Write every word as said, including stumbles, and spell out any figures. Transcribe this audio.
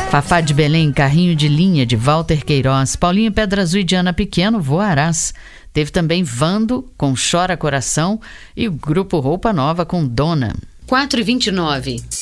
Fafá de Belém, Carrinho de Linha, de Walter Queiroz. Paulinho Pedra Azul e Diana Pequeno, Voarás. Teve também Vando, com Chora Coração. E o grupo Roupa Nova, com Dona. quatro e vinte e nove.